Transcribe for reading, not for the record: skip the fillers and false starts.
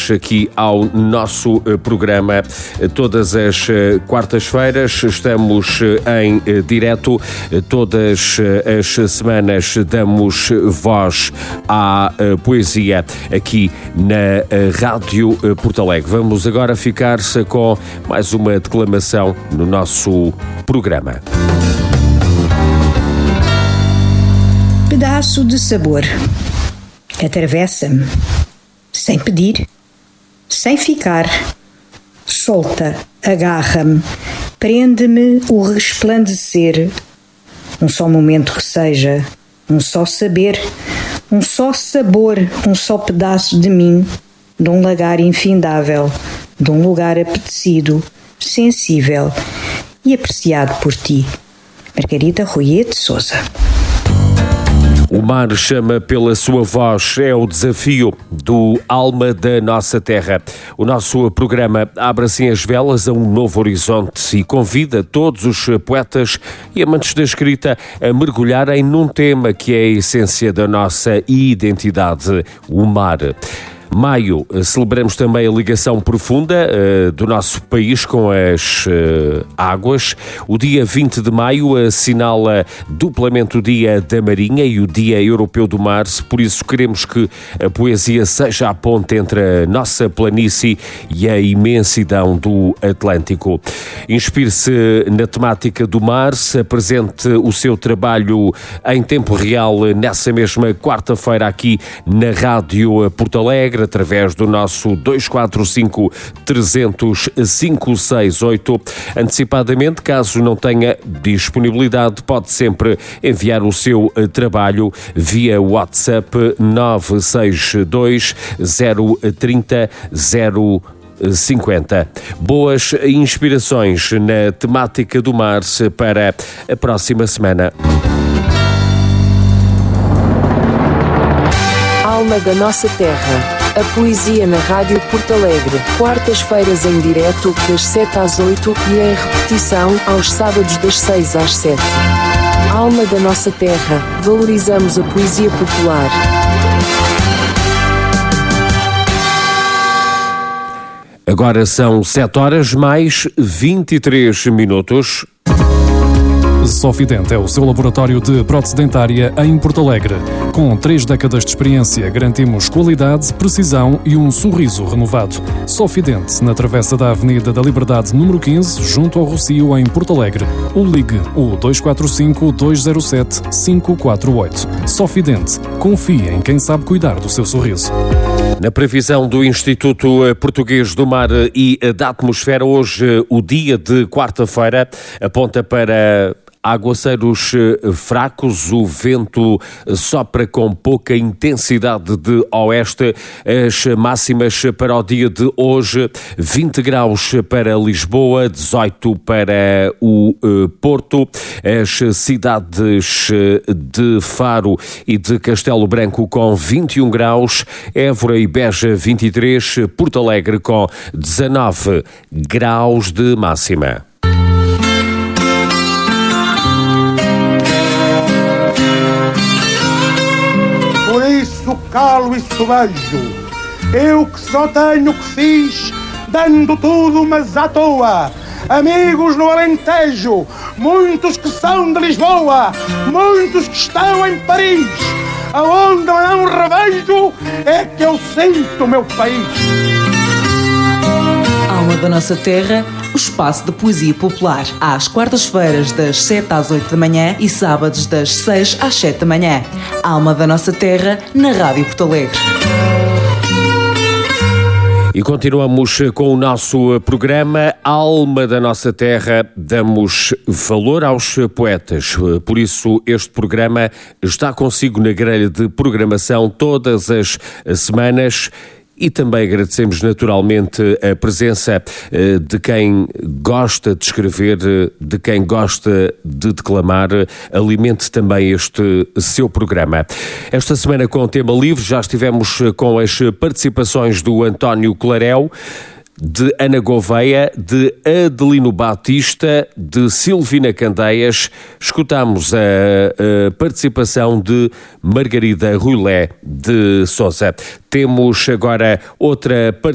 bem-vindos aqui ao nosso programa. Todas as quartas-feiras estamos em direto. Todas as semanas damos voz à poesia aqui na Rádio Porto Alegre. Vamos agora ficar-se com mais uma declamação no nosso programa. Pedaço de sabor. Atravessa-me, sem pedir, sem ficar. Solta, agarra-me, prende-me o resplandecer. Um só momento que seja, um só saber, um só sabor, um só pedaço de mim, de um lagar infindável, de um lugar apetecido, sensível e apreciado por ti. Margarida Royer de Sousa. O mar chama pela sua voz, é o desafio do Alma da Nossa Terra. O nosso programa abre assim as velas a um novo horizonte e convida todos os poetas e amantes da escrita a mergulharem num tema que é a essência da nossa identidade, o mar. Maio, celebramos também a ligação profunda do nosso país com as águas. O dia 20 de maio assinala duplamente o Dia da Marinha e o Dia Europeu do Mar, por isso queremos que a poesia seja a ponte entre a nossa planície e a imensidão do Atlântico. Inspire-se na temática do mar, se apresente o seu trabalho em tempo real nessa mesma quarta-feira aqui na Rádio Porto Alegre, através do nosso 245 300 568. Antecipadamente, caso não tenha disponibilidade, pode sempre enviar o seu trabalho via WhatsApp 962 030 050. Boas inspirações na temática do mar para a próxima semana. Alma da Nossa Terra. A poesia na Rádio Porto Alegre. Quartas-feiras em direto, das 7 às 8 e em repetição, aos sábados das 6 às 7. Alma da Nossa Terra. Valorizamos a poesia popular. Agora são 7 horas mais 23 minutos. Sofident é o seu laboratório de prótese dentária em Porto Alegre. Com 3 décadas de experiência, garantimos qualidade, precisão e um sorriso renovado. Sofident, na travessa da Avenida da Liberdade, número 15, junto ao Rocio, em Porto Alegre. Ou ligue o 245-207-548. Sofident. Confie em quem sabe cuidar do seu sorriso. Na previsão do Instituto Português do Mar e da Atmosfera, hoje o dia de quarta-feira aponta para aguaceiros fracos, o vento sopra com pouca intensidade de oeste. As máximas para o dia de hoje: 20 graus para Lisboa, 18 para o Porto. As cidades de Faro e de Castelo Branco com 21 graus, Évora e Beja 23, Porto Alegre com 19 graus de máxima. Calo e sobejo, eu que só tenho que fiz, dando tudo mas à toa. Amigos no Alentejo, muitos que são de Lisboa, muitos que estão em Paris, aonde não revejo é que eu sinto o meu país. Alma da Nossa Terra, o espaço de poesia popular. Às quartas-feiras, das 7 às 8 da manhã e sábados, das 6 às 7 da manhã. Alma da Nossa Terra, na Rádio Porto Alegre. E continuamos com o nosso programa Alma da Nossa Terra. Damos valor aos poetas. Por isso, este programa está consigo na grelha de programação todas as semanas. E também agradecemos naturalmente a presença de quem gosta de escrever, de quem gosta de declamar. Alimente também este seu programa. Esta semana com o tema livre já estivemos com as participações do António Clarel, de Ana Gouveia, de Adelino Batista, de Silvina Candeias. Escutamos a participação de Margarida Royer de Sousa. Temos agora outra participação